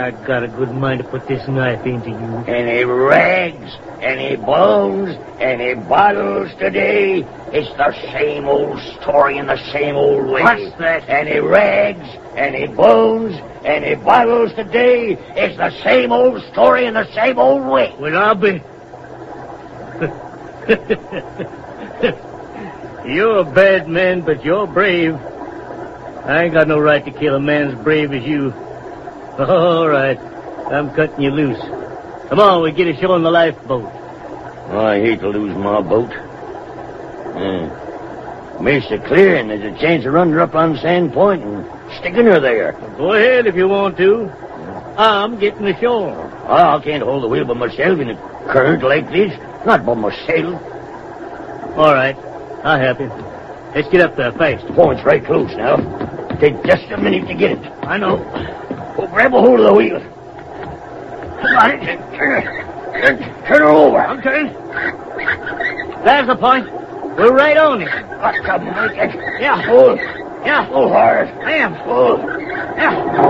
I got a good mind to put this knife into you. Any rags, any bones, any bottles today, it's the same old story in the same old way. What's that? Any rags, any bones, any bottles today, it's the same old story in the same old way. Well, I'll be... You're a bad man, but you're brave. I ain't got no right to kill a man as brave as you. All right. I'm cutting you loose. Come on, we get ashore on the lifeboat. Oh, I hate to lose my boat. Makes it clear, and there's a chance of running her up on Sand Point and sticking her there. Well, go ahead if you want to. I'm getting ashore. I can't hold the wheel by myself in a current like this. Not by myself. All right. I'll help you. Let's get up there fast. The point's right close now. Take just a minute to get it. I know. Oh, grab a hold of the wheel. Got it. Turn her over. I'm turning. There's the point. We're right on it. Got to make it. Yeah. Pull. Yeah. Pull hard. I am. Pull. Yeah.